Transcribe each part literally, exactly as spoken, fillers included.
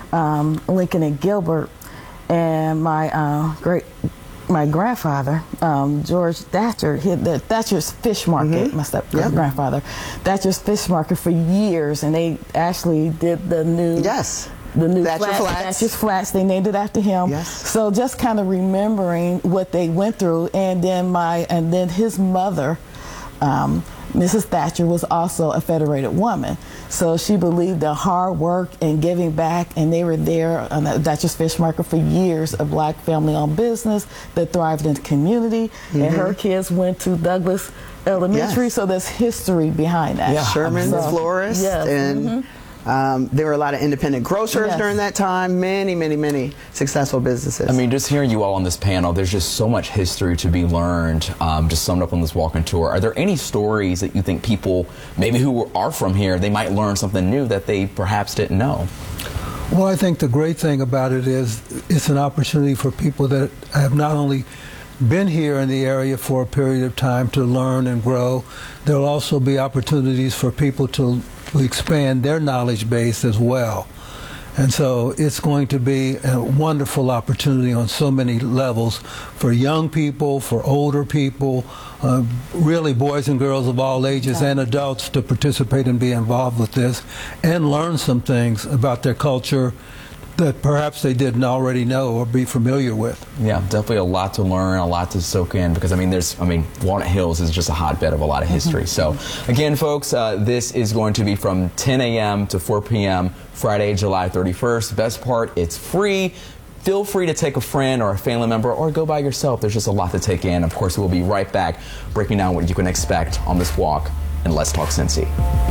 um, Lincoln and Gilbert, and my uh, great my grandfather, um, George Thatcher, he had the Thatcher's Fish Market, mm-hmm. my step yep. grandfather, Thatcher's Fish Market for years, and they actually did the new yes. the new Thatcher flats, Flats. Thatcher's Flats. They named it after him. Yes. So just kind of remembering what they went through, and then my and then his mother, um, Missus Thatcher, was also a Federated woman. So she believed in hard work and giving back, and they were there on the Thatcher's Fish Market for years, a black family-owned business that thrived in the community. Mm-hmm. And her kids went to Douglas Elementary, yes. so there's history behind that. Yeah. Sherman's so, Florist, yes. and mm-hmm. Um, there were a lot of independent grocers yes. during that time, many, many, many successful businesses. I mean, just hearing you all on this panel, there's just so much history to be learned, um, just summed up on this walking tour. Are there any stories that you think people, maybe who are from here, they might learn something new that they perhaps didn't know? Well, I think the great thing about it is it's an opportunity for people that have not only been here in the area for a period of time to learn and grow. There'll also be opportunities for people to expand their knowledge base as well. And so it's going to be a wonderful opportunity on so many levels for young people, for older people, uh, really boys and girls of all ages and adults to participate and be involved with this and learn some things about their culture that perhaps they didn't already know or be familiar with. Yeah, definitely a lot to learn, a lot to soak in, because I mean, there's, I mean, Walnut Hills is just a hotbed of a lot of history. Mm-hmm. So again, folks, uh, this is going to be from ten A M to four P M Friday, July thirty-first. Best part, it's free. Feel free to take a friend or a family member or go by yourself. There's just a lot to take in. Of course, we'll be right back breaking down what you can expect on this walk, and Let's Talk Cincy.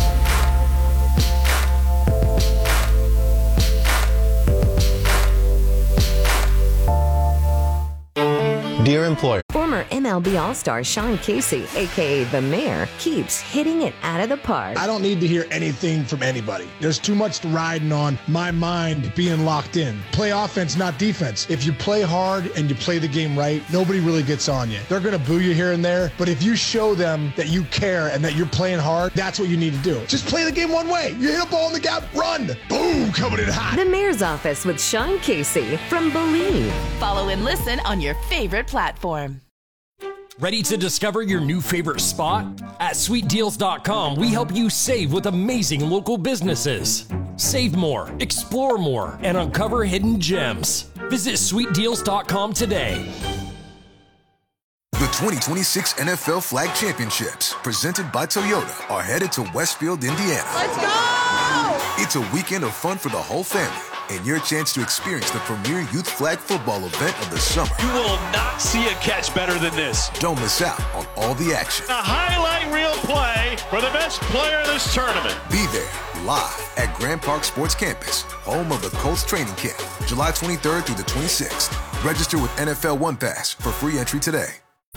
Dear employer. Former M L B All-Star Sean Casey, a k a. The Mayor, keeps hitting it out of the park. I don't need to hear anything from anybody. There's too much riding on my mind being locked in. Play offense, not defense. If you play hard and you play the game right, nobody really gets on you. They're going to boo you here and there, but if you show them that you care and that you're playing hard, that's what you need to do. Just play the game one way. You hit a ball in the gap, run. Boom, coming in hot. The Mayor's Office with Sean Casey from Believe. Follow and listen on your favorite platform. Ready to discover your new favorite spot? At sweet deals dot com, we help you save with amazing local businesses. Save more, explore more, and uncover hidden gems. Visit sweet deals dot com today. The twenty twenty-six N F L Flag Championships, presented by Toyota, are headed to Westfield, Indiana. Let's go! It's a weekend of fun for the whole family, and your chance to experience the premier youth flag football event of the summer. You will not see a catch better than this. Don't miss out on all the action. A highlight reel play for the best player in this tournament. Be there, live at Grand Park Sports Campus, home of the Colts training camp, July twenty-third through the twenty-sixth. Register with N F L One Pass for free entry today.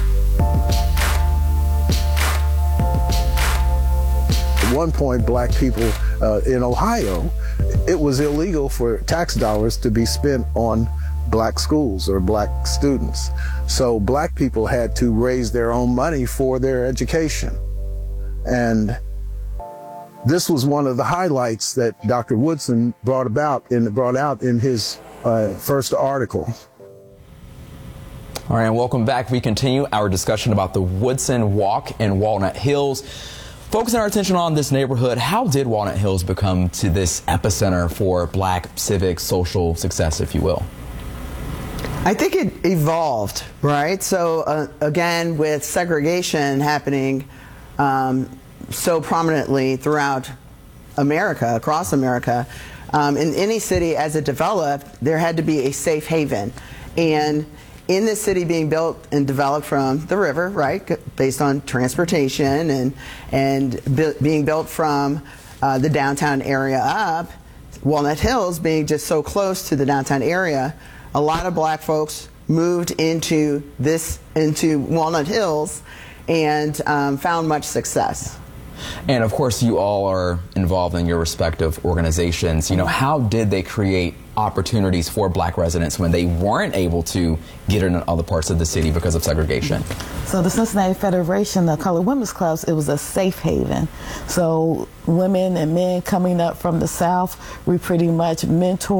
At one point, black people uh, in Ohio, it was illegal for tax dollars to be spent on black schools or black students. So black people had to raise their own money for their education. And this was one of the highlights that Doctor Woodson brought about in brought out in his uh, first article. All right, and welcome back. We continue our discussion about the Woodson Walk in Walnut Hills. Focusing our attention on this neighborhood, how did Walnut Hills become to this epicenter for black civic social success, if you will? I think it evolved, right? So uh, again, with segregation happening um, so prominently throughout America, across America, um, in any city as it developed, there had to be a safe haven. And in this city being built and developed from the river, right, based on transportation and and bu being built from uh, the downtown area up, Walnut Hills being just so close to the downtown area, a lot of black folks moved into this into Walnut Hills and um, found much success. And of course, you all are involved in your respective organizations. You know, how did they create opportunities for black residents when they weren't able to get in other parts of the city because of segregation? So the Cincinnati Federation, the Colored Women's Clubs, it was a safe haven. So women and men coming up from the South, we pretty much mentored